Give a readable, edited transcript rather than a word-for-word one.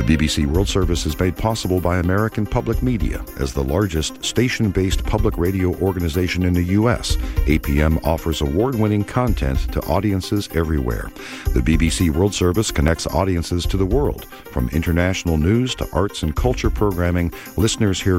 BBC World Service is made possible by American Public Media. As the largest station-based public radio organization in the U.S., APM offers award-winning content to audiences everywhere. The BBC World Service connects audiences to the world. From international news to arts and culture programming, listeners hear